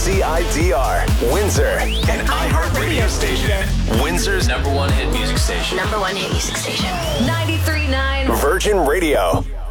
WCIDR, Windsor, an iHeart radio station. Windsor's #1 hit music station. #1 hit music station. 93.9 Virgin Radio.